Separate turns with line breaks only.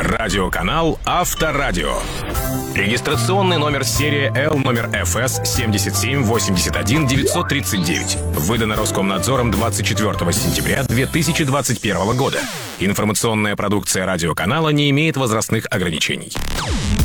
Радиоканал Авторадио. Регистрационный номер серии L, номер ФС 7781939. Выдано Роскомнадзором 24 сентября 2021 года. Информационная продукция радиоканала не имеет возрастных ограничений.